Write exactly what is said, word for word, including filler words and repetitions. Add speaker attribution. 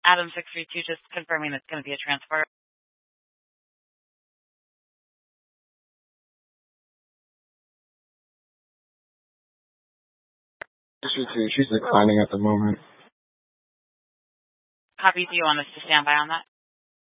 Speaker 1: Adam six three two, just confirming it's going to be a transfer.
Speaker 2: six three two, she's declining at the moment.
Speaker 1: Copy, do you want us to stand by on that?